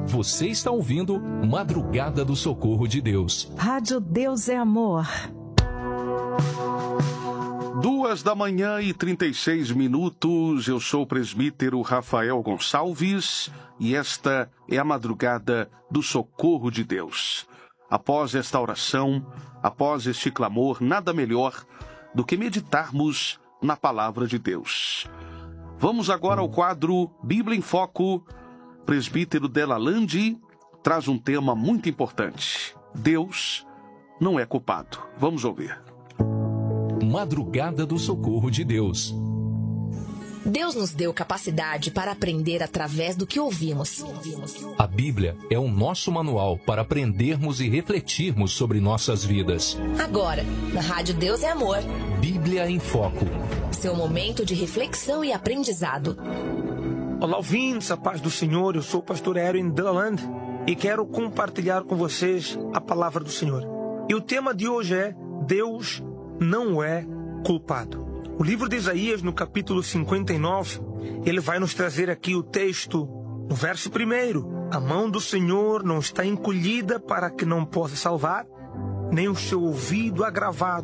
Você está ouvindo Madrugada do Socorro de Deus. Rádio Deus é Amor. 2h36. Eu sou o presbítero Rafael Gonçalves e esta é a Madrugada do Socorro de Deus. Após esta oração, após este clamor, nada melhor do que meditarmos na Palavra de Deus. Vamos agora ao quadro Bíblia em Foco. Presbítero Delalande traz um tema muito importante. Deus não é culpado. Vamos ouvir. Madrugada do Socorro de Deus. Deus nos deu capacidade para aprender através do que ouvimos. A Bíblia é o nosso manual para aprendermos e refletirmos sobre nossas vidas. Agora, na Rádio Deus é Amor. Bíblia em Foco. Seu momento de reflexão e aprendizado. Olá, ouvintes, a paz do Senhor. Eu sou o pastor Aaron Delalande e quero compartilhar com vocês a palavra do Senhor. E o tema de hoje é Deus não é culpado. O livro de Isaías, no capítulo 59, ele vai nos trazer aqui o texto, no verso 1. A mão do Senhor não está encolhida para que não possa salvar, nem o seu ouvido agravado